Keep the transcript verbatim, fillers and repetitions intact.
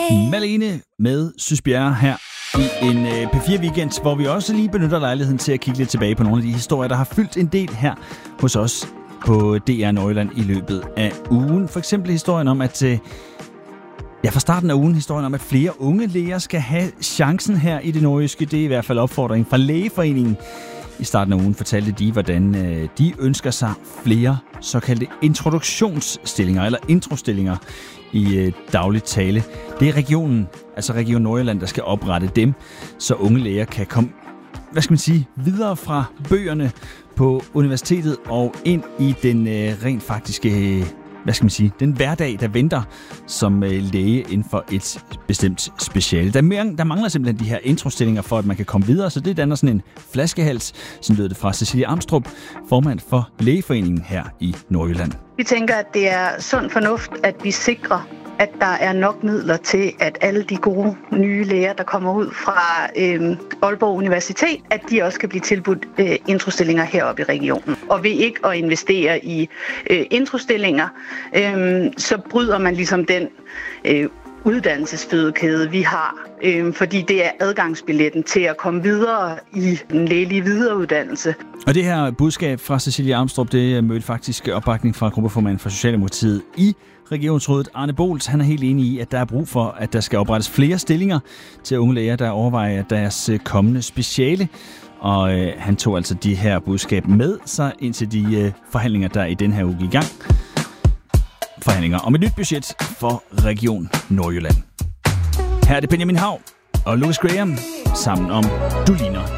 Malene med Sys Bjerre her i en P fire weekend, hvor vi også lige benytter lejligheden til at kigge lidt tilbage på nogle af de historier, der har fyldt en del her hos os på D R Nordjylland i løbet af ugen. For eksempel historien om, at ja, fra starten af ugen historien om, at flere unge læger skal have chancen her i det nordjyske. Det er i hvert fald opfordringen fra Lægeforeningen. I starten af ugen fortalte de, hvordan de ønsker sig flere såkaldte introduktionsstillinger, eller introstillinger i daglig tale. Det er regionen, altså Region Nordjylland, der skal oprette dem, så unge læger kan komme, hvad skal man sige, videre fra bøgerne på universitetet og ind i den rent faktiske, hvad skal man sige, den hverdag, der venter som læge inden for et bestemt speciale. Der, der mangler simpelthen de her introstillinger for, at man kan komme videre, så det danner sådan en flaskehals, som lød det fra Cecilie Amstrup, formand for Lægeforeningen her i Nordjylland. Vi tænker, at det er sund fornuft, at vi sikrer, at der er nok midler til, at alle de gode nye læger, der kommer ud fra øh, Aalborg Universitet, at de også kan blive tilbudt øh, introstillinger heroppe i regionen. Og ved ikke at investere i øh, introstillinger, øh, så bryder man ligesom den øh, uddannelsesfødekæde, vi har. Øh, fordi det er adgangsbilletten til at komme videre i den lægelige videreuddannelse. Og det her budskab fra Cecilie Amstrup, det mødte faktisk opbakning fra gruppeformanden for Socialdemokratiet i Regionsrådet. Arne Bols, han er helt enig i, at der er brug for, at der skal oprettes flere stillinger til unge læger, der overvejer deres kommende speciale. Og øh, han tog altså de her budskab med sig ind til de øh, forhandlinger, der i den her uge i gang. Forhandlinger om et nyt budget for Region Nordjylland. Her er det Benjamin Hav og Louis Graham sammen om Du ligner